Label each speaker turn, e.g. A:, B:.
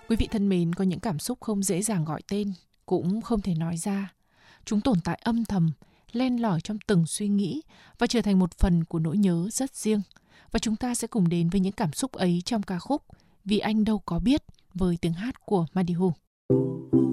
A: Quý vị thân mến, có những cảm xúc không dễ dàng gọi tên, cũng không thể nói ra. Chúng tồn tại âm thầm, len lỏi trong từng suy nghĩ và trở thành một phần của nỗi nhớ rất riêng. Và chúng ta sẽ cùng đến với những cảm xúc ấy trong ca khúc Vì anh đâu có biết với tiếng hát của Madihu.